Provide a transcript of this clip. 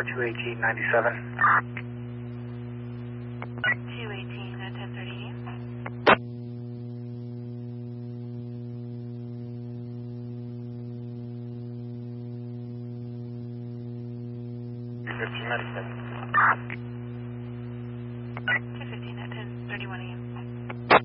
Tower 21897. 218 at 10:30 a.m. Fifteen 97. 215 at 10:31 a.m.